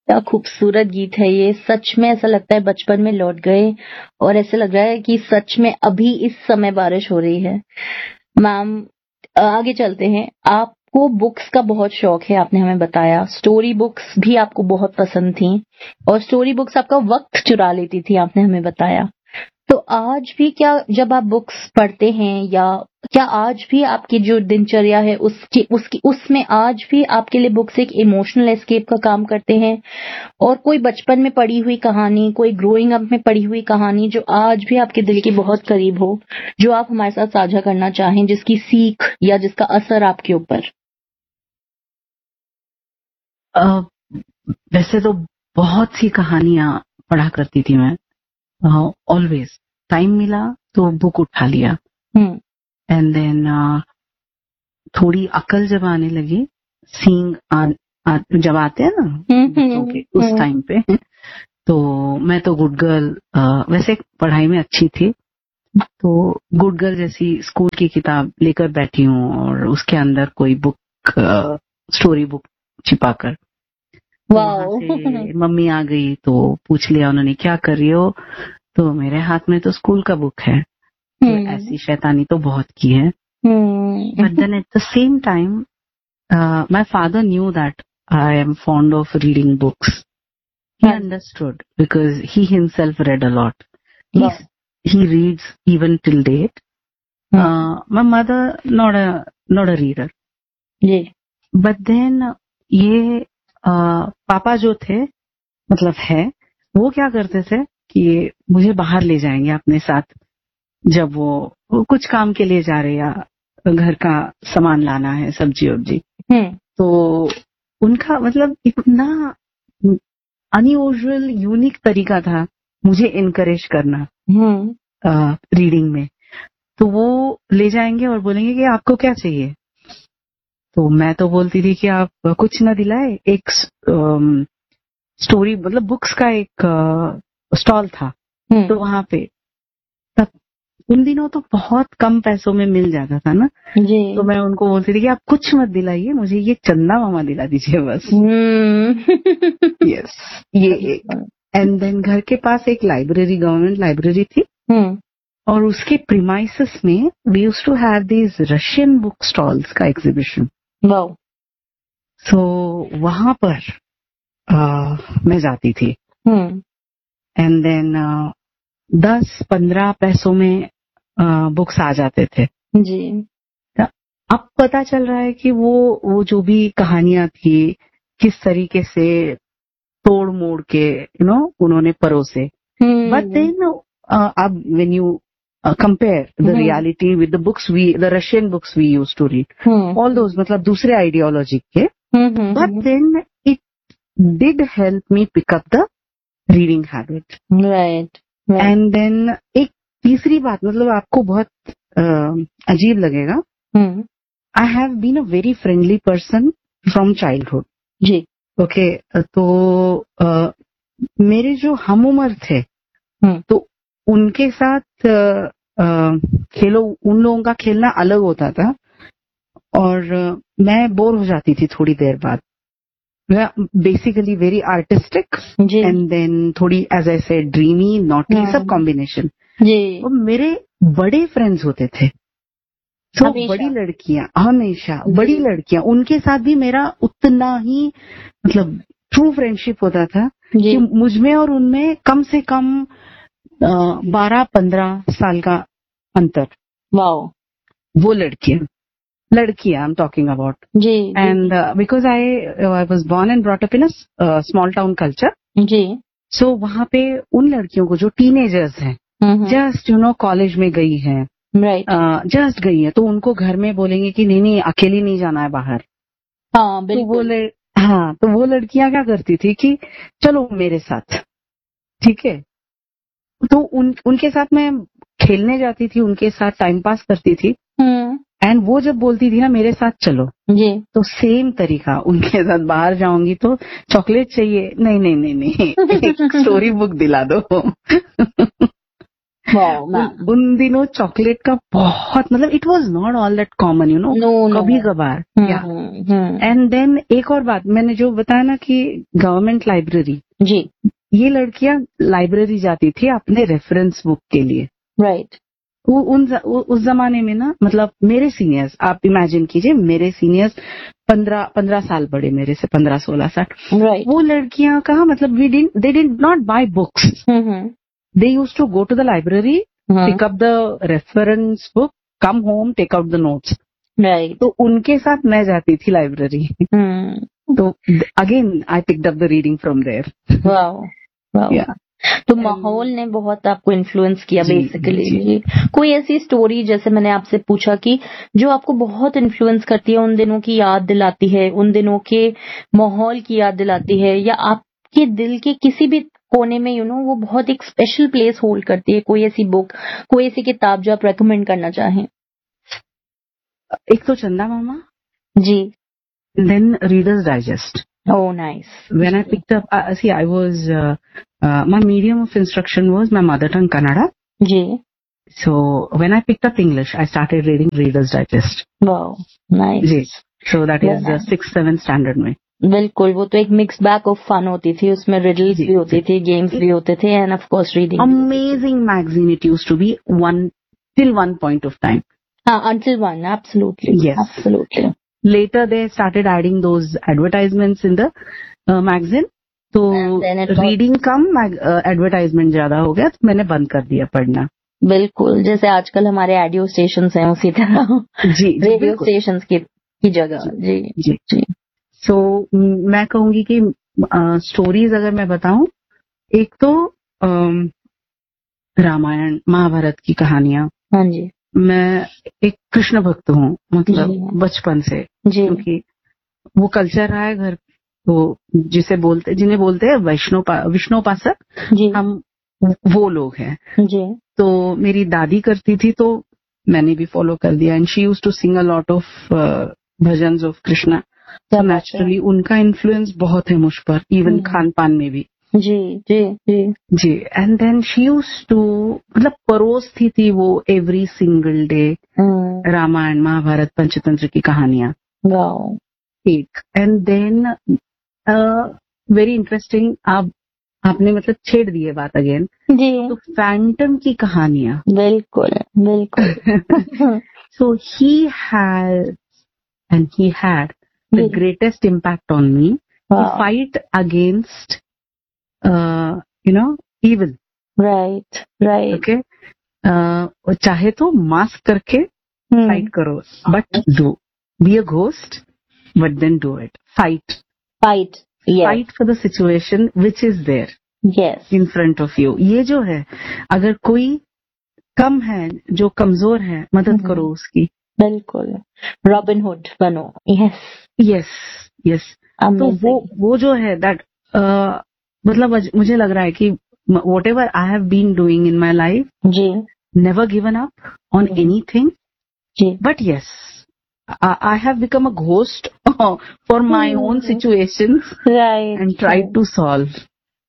क्या खूबसूरत गीत है ये। सच में ऐसा लगता है बचपन में लौट गए और ऐसे लग रहा है कि सच में अभी इस समय बारिश हो रही है। मैम आगे चलते हैं। आपको बुक्स का बहुत शौक है, आपने हमें बताया। स्टोरी बुक्स भी आपको बहुत पसंद थी और स्टोरी बुक्स आपका वक्त चुरा लेती थी, आपने हमें बताया। तो आज भी क्या जब आप बुक्स पढ़ते हैं या क्या आज भी आपकी जो दिनचर्या है उसमें आज भी आपके लिए बुक्स एक इमोशनल एस्केप का काम करते हैं? और कोई बचपन में पढ़ी हुई कहानी, कोई ग्रोइंग अप में पढ़ी हुई कहानी जो आज भी आपके दिल के बहुत करीब हो, जो आप हमारे साथ साझा करना चाहें, जिसकी सीख या जिसका असर आपके ऊपर? वैसे तो बहुत सी कहानियां पढ़ा करती थी मैं। ऑलवेज टाइम मिला तो बुक उठा लिया। एंड देन थोड़ी अकल जब आने लगी, सींग जब आते हैं ना बच्चों के उस टाइम पे, तो मैं तो गुड गर्ल, वैसे पढ़ाई में अच्छी थी, तो गुड गर्ल जैसी स्कूल की किताब लेकर बैठी हूँ और उसके अंदर कोई बुक, स्टोरी बुक छिपाकर। वहां से मम्मी आ गई तो पूछ लिया उन्होंने, क्या कर रही हो? तो मेरे हाथ में तो स्कूल का बुक है। तो ऐसी शैतानी तो बहुत की है। But then at the same time my father knew that I am fond of reading books. He understood because he himself read a lot. He reads even till date. My mother not a reader. Yeah. But then ये पापा जो थे, मतलब है, वो क्या करते थे कि मुझे बाहर ले जाएंगे अपने साथ जब वो कुछ काम के लिए जा रहे या घर का सामान लाना है, सब्जी वब्जी। तो उनका मतलब इतना अनयूजुअल यूनिक तरीका था मुझे इनकरेज करना रीडिंग में। तो वो ले जाएंगे और बोलेंगे कि आपको क्या चाहिए? तो मैं तो बोलती थी कि आप कुछ ना दिलाए, एक स्टोरी मतलब बुक्स का एक स्टॉल था, तो वहां पे तब उन दिनों तो बहुत कम पैसों में मिल जाता था ना जी। तो मैं उनको बोलती थी कि आप कुछ मत दिलाइए, मुझे ये चंदा मामा दिला दीजिए बस। यस, ये एक। एंड देन घर के पास एक लाइब्रेरी, गवर्नमेंट लाइब्रेरी थी, और उसके प्रीमाइसेस में we used to have these Russian book stalls का एग्जीबिशन। वाओ। सो वहां पर मैं जाती थी। एंड देन 10-15 पैसों में बुक्स आ जाते थे जी। अब पता चल रहा है कि वो जो भी कहानियां थी किस तरीके से तोड़ मोड़ के उन्होंने परोसे। बट देन अब when you compare the reality with the books the Russian books we used to read, all those मतलब दूसरे आइडियोलॉजी के, but then it did help me pick up the reading habit. Right. And then एक तीसरी बात, मतलब आपको बहुत अजीब लगेगा, I have been a very friendly person from childhood. Ji. Okay, तो मेरे जो हम उम्र थे, तो उनके साथ खेलो, उन लोगों का खेलना अलग होता था और मैं बोर हो जाती थी थोड़ी देर बाद। Basically very artistic and then थोड़ी एज आई से ड्रीमी, नॉटी, सब कॉम्बिनेशन। तो मेरे बड़े फ्रेंड्स होते थे, तो बड़ी लड़कियां, हमेशा बड़ी लड़कियां, उनके साथ भी मेरा उतना ही मतलब ट्रू फ्रेंडशिप होता था कि मुझमें और उनमें कम से कम 12-15 साल का अंतर। वाओ। वो लड़कियां I am talking about ji. And because I was born and brought up in a small town culture जी। सो वहां पे उन लड़कियों को जो टीनेजर्स हैं, जस्ट कॉलेज में गई है, जस्ट गई है, तो उनको घर में बोलेंगे कि नहीं अकेली नहीं जाना है बाहर। हाँ बिल्कुल। तो वो लड़कियां क्या करती थी कि चलो मेरे साथ, ठीक है। तो उनके साथ मैं खेलने जाती थी, उनके साथ टाइम पास करती थी। एंड वो जब बोलती थी ना मेरे साथ चलो, तो सेम तरीका, उनके साथ बाहर जाऊंगी तो चॉकलेट चाहिए, नहीं एक स्टोरी बुक दिला दो। Wow, ma'am. उन दिनों चॉकलेट का बहुत, मतलब it was not all that common, you know, कभी कभार। एंड देन एक और बात, मैंने जो बताया ना कि गवर्नमेंट लाइब्रेरी, जी, ये लड़कियां लाइब्रेरी जाती थी अपने रेफरेंस बुक के लिए। राइट। उस जमाने में ना, मतलब मेरे सीनियर्स, आप इमेजिन कीजिए, मेरे सीनियर्स 15 साल बड़े मेरे से, 15-16 साल। राइट। वो लड़कियां का मतलब they did not bye books, they used to go to the library, pick up the reference book, come home, take out the notes. Right. तो उनके साथ मैं जाती थी लाइब्रेरी। तो again I picked up the reading from there. Wow, wow. तो माहौल ने बहुत आपको इन्फ्लुएंस किया बेसिकली। कोई ऐसी स्टोरी, जैसे मैंने आपसे पूछा कि जो आपको बहुत इन्फ्लुएंस करती है, उन दिनों की याद दिलाती है, उन दिनों के माहौल की याद दिलाती है, या आपके दिल के किसी भी कोने में यू नो वो बहुत एक स्पेशल प्लेस होल्ड करती है? कोई ऐसी बुक, कोई ऐसी किताब जो आप रेकमेंड करना चाहें? एक तो चंदा मामा जी, then readers digest. Oh, nice. When I picked up, see, I was, my medium of instruction was my mother tongue Kannada. Ji, So when I picked up English, I started reading Reader's Digest. wow, nice. Ji, so that is nice. 6th 7th standard में। बिल्कुल, वो तो एक mix bag of fun होती थी, उसमें riddles भी होती थी, गेम्स भी होते थे, end of course reading. Amazing magazine it used to be, till one point of time. Until one, absolutely. Yes. Absolutely. Later they started adding those advertisements in the magazine. तो reading कम, advertisement ज्यादा हो गया, तो मैंने बंद कर दिया पढ़ना। बिल्कुल, जैसे आजकल हमारे ऑडियो स्टेशंस हैं उसी तरह। जी, रेडियो स्टेशंस की जगह। जी जी जी। सो मैं कहूंगी कि स्टोरीज अगर मैं बताऊं, एक तो रामायण महाभारत की कहानियां। हाँ जी। मैं एक कृष्ण भक्त हूँ, मतलब बचपन से, क्योंकि वो कल्चर रहा है घर, तो जिन्हें बोलते हैं विष्णुपासक, हम वो लोग हैं। जी। तो मेरी दादी करती थी, तो मैंने भी फॉलो कर दिया। And she used to sing a lot of bhajans of Krishna, तो नेचुरली उनका इन्फ्लुएंस बहुत है मुझ पर, इवन खान पान में भी। जी जी जी जी। And then she used to, मतलब परोसती थी वो every single day Ramayan Mahabharat Panchatantra की कहानियां। एक, एंड देन वेरी इंटरेस्टिंग, आपने मतलब छेड़ दिए बात अगेन जी, तो फैंटम की कहानियां। बिल्कुल बिल्कुल। सो he had the greatest impact on me to fight against evil. Right. Okay. चाहे तो मास्क करके फाइट करो, but do be a ghost, but then do it. Fight for the situation which is there in front of you. ये जो है, अगर कोई कम है, जो कमजोर है, मदद करो उसकी। बिल्कुल, रॉबिन हुड बनो। यस। तो वो जो है दैट, मतलब मुझे लग रहा है कि whatever I have been doing in my life, ji, never given up on anything, ji, but yes, I have become a ghost for my own situations, right, and tried to solve.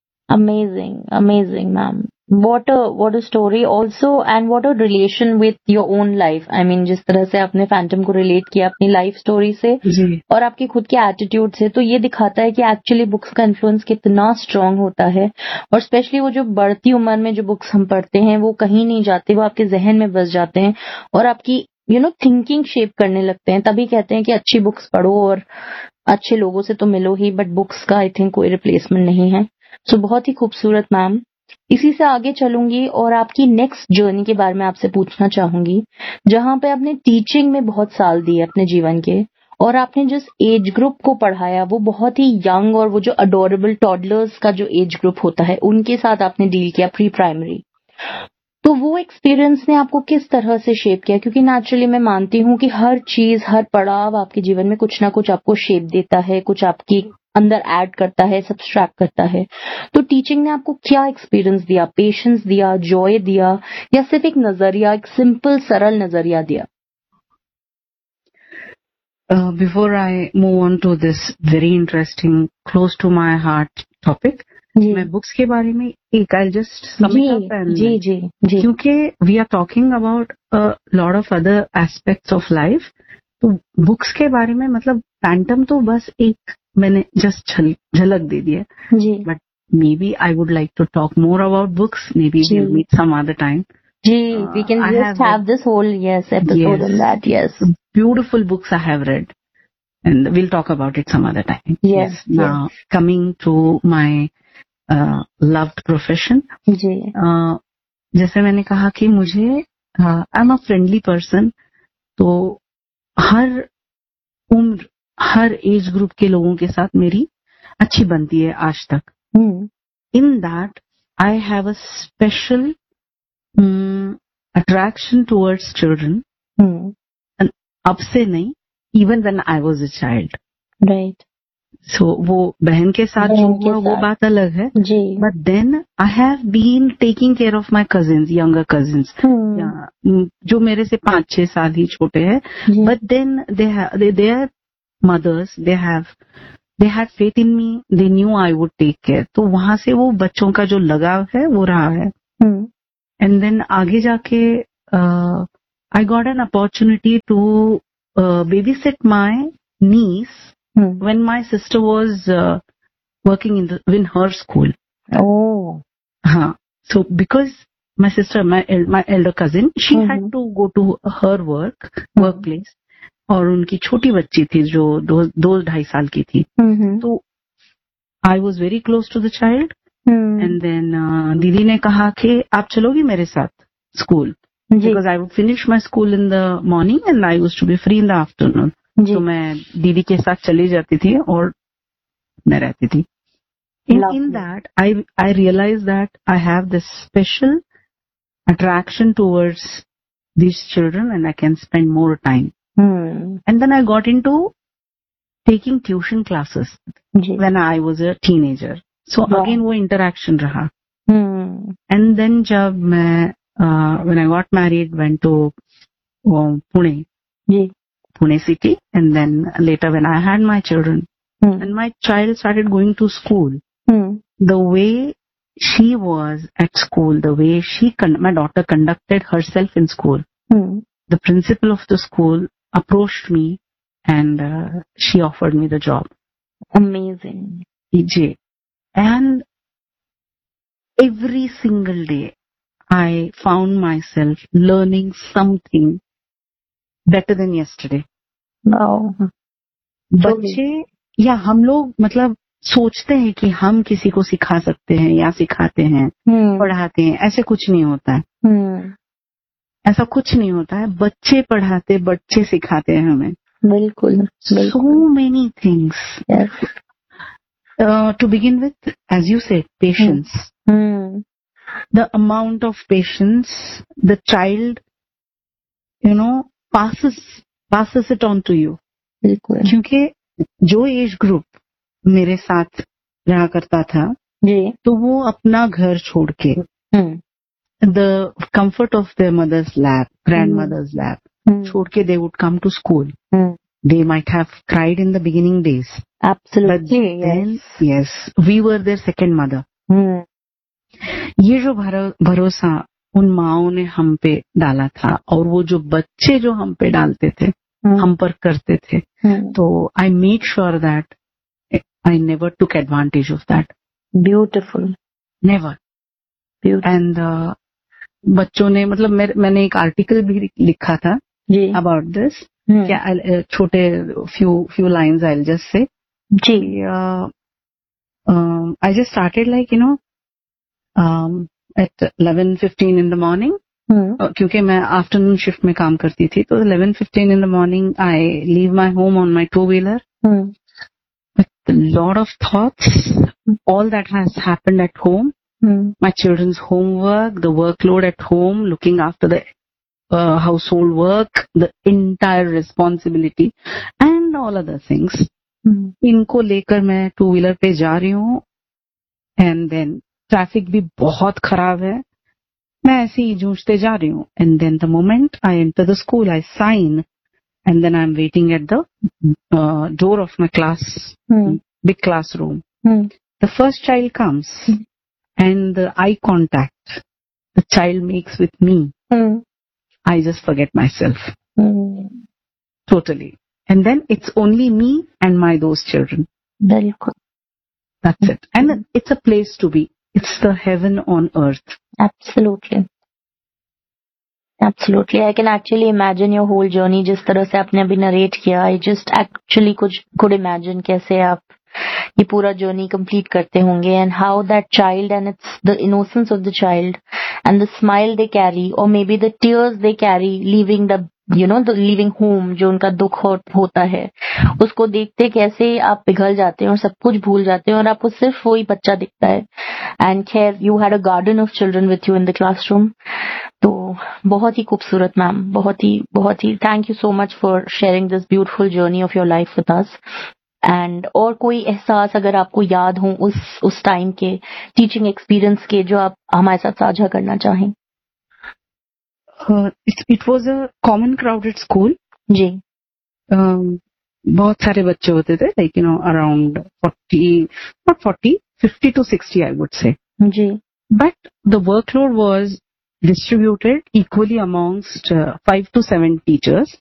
Amazing, ma'am. What a story also, and what a relation with your own life. I mean, जिस तरह से आपने Phantom को relate किया अपनी life story से और आपकी खुद के एटीट्यूड से, तो ये दिखाता है कि एक्चुअली बुक्स का इन्फ्लुएंस कितना स्ट्रांग होता है। और स्पेशली वो जो बढ़ती उम्र में जो बुक्स हम पढ़ते हैं, वो कहीं नहीं जाते, वो आपके जहन में बस जाते हैं और आपकी थिंकिंग शेप करने लगते हैं। तभी कहते हैं कि अच्छी बुक्स पढ़ो और अच्छे लोगों से तो मिलो ही, बट बुक्स का आई थिंक कोई रिप्लेसमेंट नहीं है। सो बहुत ही खूबसूरत मैम। इसी से आगे चलूंगी और आपकी नेक्स्ट जर्नी के बारे में आपसे पूछना चाहूंगी, जहां पे आपने टीचिंग में बहुत साल दिए अपने जीवन के, और आपने जिस एज ग्रुप को पढ़ाया वो बहुत ही यंग, और वो जो अडोरेबल टॉडलर्स का जो एज ग्रुप होता है, उनके साथ आपने डील किया, प्री प्राइमरी। तो वो एक्सपीरियंस ने आपको किस तरह से शेप किया? क्योंकि नेचुरली मैं मानती हूँ कि हर चीज, हर पड़ाव आपके जीवन में कुछ ना कुछ आपको शेप देता है, कुछ आपकी अंदर ऐड करता है, सब्सट्रैक्ट करता है। तो टीचिंग ने आपको क्या एक्सपीरियंस दिया? पेशेंस दिया, जॉय दिया, या सिर्फ एक नजरिया, एक सिंपल सरल नजरिया दिया? Before I move on to this very interesting, close to my heart topic, मैं बुक्स के बारे में एक I just some it up and जी क्योंकि we are talking about lot of other aspects of life, तो बुक्स के बारे में मतलब फैंटम तो बस एक मैंने जस्ट झलक दे दी है जी, but may B I would like to talk more about books, may be we'll meet some other time. We can just have this whole episode on that. Yes, beautiful books I have read, and we'll talk about it some other time. Yes. Now coming to my loved profession. जी. जैसे मैंने कहा कि मुझे I am a friendly person, तो हर उम्र हर age group के लोगों के साथ मेरी अच्छी बनती है आज तक. In that I have a special attraction towards children. And अब से नहीं, even when I was a child. Right. So वो बहन के साथ जो हुआ वो बात अलग है. But then I have been taking care of my cousins, younger cousins. जो मेरे से 5-6 साल ही छोटे हैं. But then their mothers, they had faith in me. They knew I would take care. तो वहां से वो बच्चों का जो लगाव है वो रहा है. And then आगे जाके I got an opportunity to babysit my niece when my sister was working in her school. Oh. हाँ. So because my sister, my elder cousin, she had to go to her workplace, और उनकी छोटी बच्ची थी जो 2-2.5 साल की थी. तो I was very close to the child. And then दीदी ने कहा कि आप चलोगी मेरे साथ school, because I would finish my school in the morning and I used to be free in the afternoon. तो मैं दीदी के साथ चली जाती थी और मैं रहती थी. In that I realized that I have this special attraction towards these children and I can spend more time. And then I got into taking tuition classes when I was a teenager. So again वो interaction रहा. And then जब मैं when I got married, went to Pune, Pune city, and then later when I had my children, and my child started going to school, the way she was at school, the way my daughter conducted herself in school, the principal of the school approached me and she offered me the job. Amazing. Ji. And every single day I found myself learning something better than yesterday. Wow. बच्चे या हम लोग मतलब सोचते हैं कि हम किसी को सिखा सकते हैं या सिखाते हैं, पढ़ाते हैं, ऐसे कुछ नहीं होता है. ऐसा कुछ नहीं होता है. बच्चे पढ़ाते, बच्चे सिखाते हैं हमें. बिल्कुल. So many things. Yes. To begin with, as you said, patience. The amount of patience the child, passes it on to you. क्योंकि जो एज ग्रुप मेरे साथ रहा करता था, तो वो अपना घर छोड़ के, the comfort of their mother's lap, grandmother's lap, छोड़ के they would come to school. They might have cried in the beginning days. Absolutely. But then, yes, we were their second mother. ये जो भरोसा उन माओं ने हम पे डाला था, और वो जो बच्चे जो हम पे डालते थे, हम पर करते थे, तो I made sure that I never took advantage of that. Beautiful. Never. Beautiful. And बच्चों ने मतलब मैंने एक आर्टिकल भी लिखा था about this. क्या छोटे few lines I'll just say. I just started at 11:15 in the morning. क्योंकि मैं आफ्टरनून शिफ्ट में काम करती थी, तो 11:15 in the morning I leave my home on my two-wheeler with a lot of thoughts, all that has happened at home, my children's homework, the workload at home, looking after the household work, the entire responsibility and all other things. इनको लेकर मैं two wheeler पे जा रही हूँ, and then traffic भी बहुत खराब है, मैं ऐसे ही जूझते जा रही हूँ. And then the moment I enter the school, I sign, and then I am waiting at the door of my class, big classroom. the first child comes and the eye contact the child makes with me, I just forget myself. Totally. And then it's only me and my those children. Very good. That's it. And it's a place to be. It's the heaven on earth. Absolutely. Absolutely. I can actually imagine your whole journey जिस तरह से आपने अभी narrate किया. I just actually could imagine कैसे आप ये पूरा जर्नी कंप्लीट करते होंगे, and how that child and it's the innocence of the child and the smile they carry, और may be the tears they carry leaving the the living home, जो उनका दुख होता है, उसको देखते कैसे आप पिघल जाते हैं और सब कुछ भूल जाते हैं और आपको सिर्फ वही बच्चा दिखता है. एंड खैर you had a garden of children with you in the classroom. तो बहुत ही खूबसूरत मैम, बहुत ही thank you so much for sharing this beautiful journey of your life with us. And और कोई एहसास अगर आपको याद हो उस टाइम के टीचिंग एक्सपीरियंस के जो आप हमारे साथ साझा करना चाहें. It was a common crowded school. जी. बहुत सारे बच्चे होते थे, like around 50 to 60 I would say. Ji. But the workload was distributed equally amongst 5 to 7 teachers.